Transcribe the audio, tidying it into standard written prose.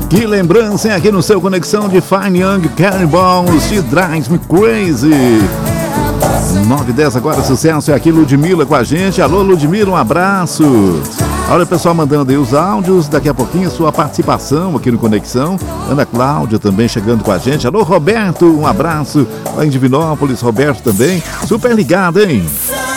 Que lembrança, hein? Aqui no seu Conexão de Fine Young Cannibals, She Drives Me Crazy. 9h10 agora, sucesso é aqui, Ludmilla com a gente. Alô, Ludmilla, um abraço. Olha o pessoal mandando aí os áudios, daqui a pouquinho sua participação aqui no Conexão. Ana Cláudia também chegando com a gente. Alô, Roberto, um abraço lá em Divinópolis, Roberto também. Super ligado, hein?